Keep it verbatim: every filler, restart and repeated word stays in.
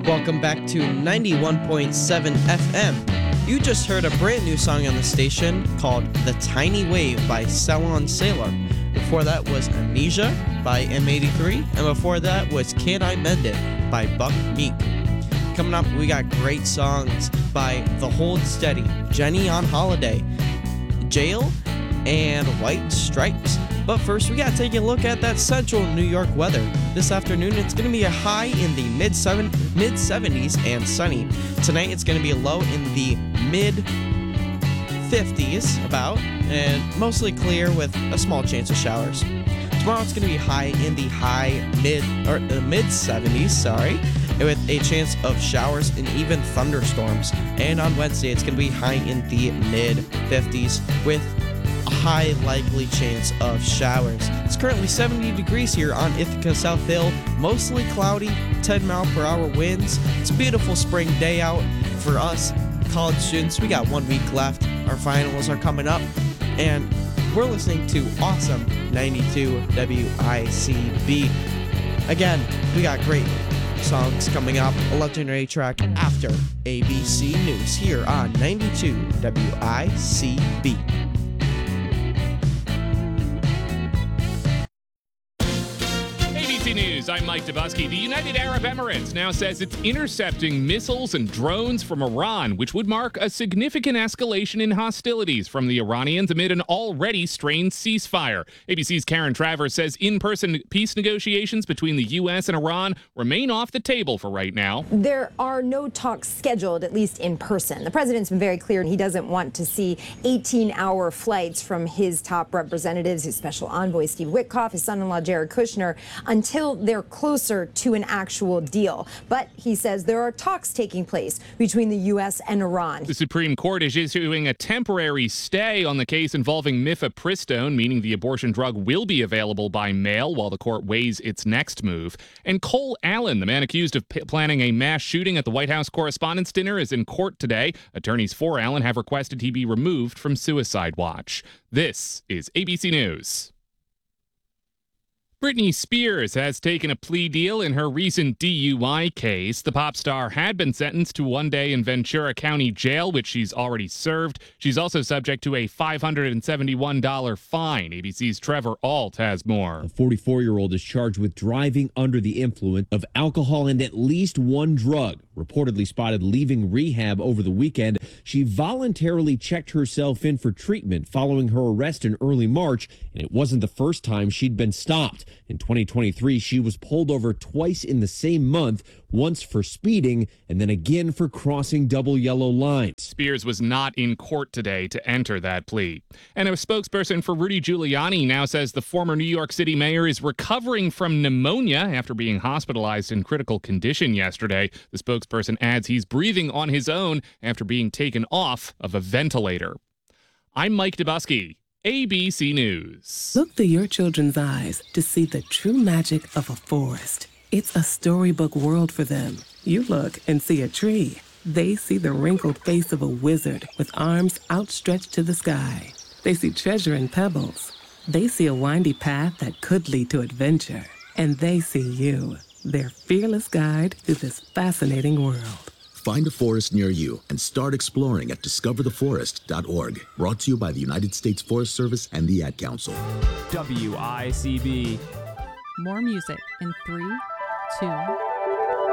Welcome back to ninety-one point seven F M. You just heard a brand new song on the station called The Tiny Wave by Salon Sailor. Before that was Amnesia by M eighty-three, and before that was Can I Mend It by Buck Meek. Coming up, we got great songs by The Hold Steady, Jenny on Holiday, Jail, and White Stripes. But first, we gotta take a look at that central New York weather. This afternoon, it's gonna be a high in the mid seven, mid seventies and sunny. Tonight, it's gonna be a low in the mid fifties, about, and mostly clear with a small chance of showers. Tomorrow, it's gonna be high in the high mid or uh, mid seventies, sorry, with a chance of showers and even thunderstorms. And on Wednesday, it's gonna be high in the mid fifties with a high likely chance of showers. It's currently seventy degrees here on Ithaca South Hill, mostly cloudy, ten mile per hour winds. It's a beautiful spring day out for us college students. We got one week left. Our finals are coming up, and we're listening to awesome ninety-two W I C B. Again, we got great songs coming up. A legendary track after A B C News here on ninety-two W I C B. News. I'm Mike Dubusky. The United Arab Emirates now says it's intercepting missiles and drones from Iran, which would mark a significant escalation in hostilities from the Iranians amid an already strained ceasefire. A B C's Karen Travers says in-person peace negotiations between the U S and Iran remain off the table for right now. There are no talks scheduled, at least in person. The president's been very clear, and he doesn't want to see eighteen-hour flights from his top representatives, his special envoy Steve Witkoff, his son-in-law Jared Kushner, until they're closer to an actual deal. But he says there are talks taking place between the U S and Iran. The Supreme Court is issuing a temporary stay on the case involving mifepristone, meaning the abortion drug will be available by mail while the court weighs its next move. And Cole Allen, the man accused of p- planning a mass shooting at the White House Correspondents' Dinner, is in court today. Attorneys for Allen have requested he be removed from suicide watch. This is A B C News. Britney Spears has taken a plea deal in her recent D U I case. The pop star had been sentenced to one day in Ventura County Jail, which she's already served. She's also subject to a five hundred seventy-one dollars fine. A B C's Trevor Alt has more. A forty-four-year-old is charged with driving under the influence of alcohol and at least one drug. Reportedly spotted leaving rehab over the weekend, she voluntarily checked herself in for treatment following her arrest in early March, and it wasn't the first time she'd been stopped. In twenty twenty-three, she was pulled over twice in the same month, once for speeding and then again for crossing double yellow lines. Spears was not in court today to enter that plea. And a spokesperson for Rudy Giuliani now says the former New York City mayor is recovering from pneumonia after being hospitalized in critical condition yesterday. The spokesperson adds he's breathing on his own after being taken off of a ventilator. I'm Mike Dubusky, A B C News. Look through your children's eyes to see the true magic of a forest. It's a storybook world for them. You look and see a tree. They see the wrinkled face of a wizard with arms outstretched to the sky. They see treasure in pebbles. They see a windy path that could lead to adventure. And they see you, their fearless guide through this fascinating world. Find a forest near you and start exploring at discover the forest dot org. Brought to you by the United States Forest Service and the Ad Council. W I C B. More music in three, two,